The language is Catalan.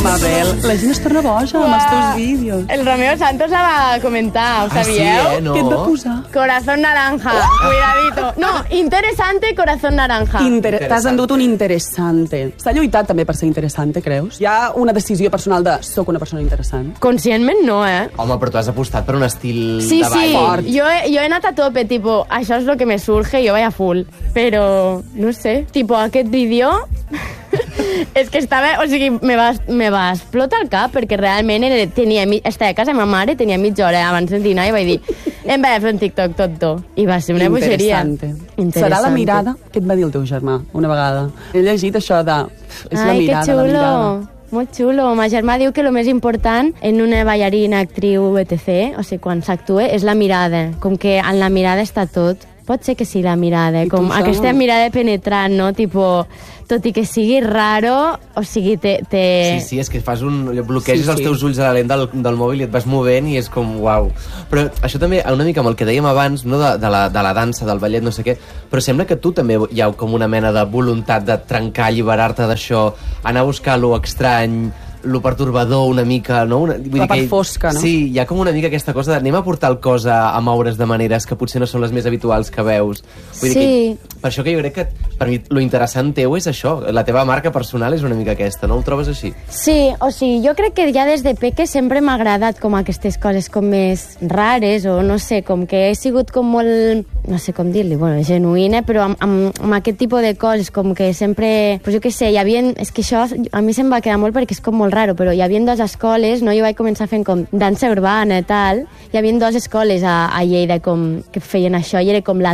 Mabel, la gent es torna boja amb els teus vídeos. El Romeo Santos la va comentar, ho sabíeu? No? Què et va posar? Corazón naranja, cuidadito. No, interesante, corazón naranja. T'has endut un interessante. S'ha lluitat també per ser interessante, creus? Hi ha una decisió personal de soc una persona interessant? Conscientment no, Home, però tu has apostat per un estil Sí, de ball. fort. Jo he anat a tope, tipo, això és lo que me surge, jo vaig a full. Però, no sé, tipo, aquest vídeo... és que estava... O sigui, me va explotar el cap, perquè realment estava a casa de ma mare, tenia mitja hora abans de dinar i vaig dir, em vaig a fer un TikTok tonto. I va ser una bogeria. Interessante. Serà la mirada? Què et va dir el teu germà una vegada? He llegit això de... És la mirada, que xulo. la mirada. Molt xulo. Ma germà diu que el més important en una ballarina, actriu, etc., o sigui, quan s'actua, és la mirada. Com que en la mirada està tot. Pot ser que sí, la mirada. Com aquesta mirada penetrant, no? Tipo, tot i que sigui raro, o sigui, Sí, és que fas bloqueges els teus ulls a la lent del mòbil i et vas movent i és com, uau. Però això també, una mica amb el que dèiem abans, no, de la dansa, del ballet, no sé què, però sembla que tu també hi ha com una mena de voluntat de trencar, alliberar-te d'això, anar a buscar lo estrany, lo pertorbador una mica, no? La part fosca, no? Sí, hi ha com una mica aquesta cosa de anem a portar el cos a moure's de maneres que potser no són les més habituals que veus. Vull dir que, per això que jo crec que per mi lo interessant teu és això, la teva marca personal és una mica aquesta, no ho trobes així? Sí, o sigui, jo crec que ja des de peque sempre m'ha agradat com aquestes coses com més rares o no sé, com que he sigut com molt, no sé com dir-li, bueno, genuïna, però amb aquest tipus de coses, com que sempre, pues jo què sé, és que això a mi se'm va quedar molt perquè és com molt raro, però hi havia dues escoles, no? Jo vaig començar fent com dansa urbana i tal, hi havia dues escoles a Lleida com que feien això i era com la